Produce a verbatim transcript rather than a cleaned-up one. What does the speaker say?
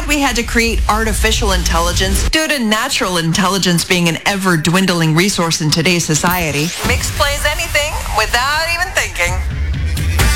thought we had to create artificial intelligence due to natural intelligence being an ever-dwindling resource in today's society. Mix plays anything without even thinking.